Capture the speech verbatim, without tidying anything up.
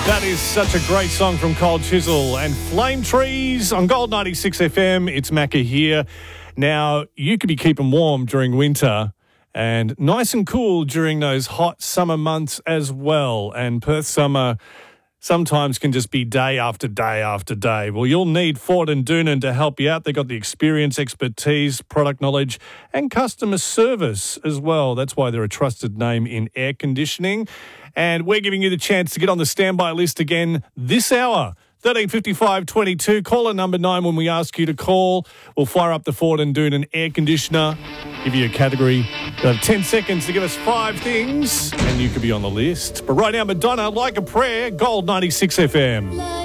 That is such a great song from Cold Chisel and Flame Trees on Gold ninety-six F M. It's Macca here. Now, you could be keeping warm during winter and nice and cool during those hot summer months as well. And Perth summer sometimes can just be day after day after day. Well, you'll need Ford and Doonan to help you out. They've got the experience, expertise, product knowledge, and customer service as well. That's why they're a trusted name in air conditioning. And we're giving you the chance to get on the standby list again this hour. thirteen fifty-five twenty-two. Caller number nine when we ask you to call. We'll fire up the Ford and Doonan air conditioner, give you a category. You have ten seconds to give us five things, and you could be on the list. But right now, Madonna, Like a Prayer, Gold ninety-six F M.